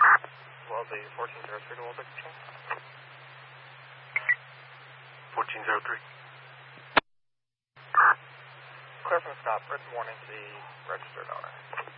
Well, the 1403 to Walbeck Control. 1403. Clear from the stop. Written warning to the registered owner.